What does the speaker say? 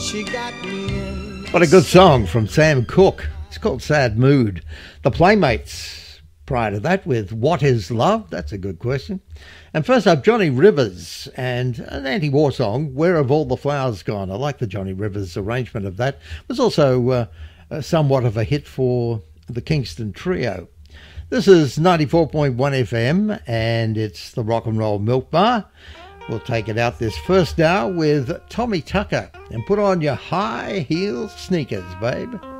she got me in. What a good song from Sam Cooke. It's called Sad Mood. The Playmates prior to that with What Is Love? That's a good question. And first up, Johnny Rivers and an anti-war song, Where Have All the Flowers Gone? I like the Johnny Rivers arrangement of that. It was also somewhat of a hit for the Kingston Trio. This is 94.1 FM and it's the Rock and Roll Milk Bar. We'll take it out this first hour with Tommy Tucker and put on your high heel sneakers, babe.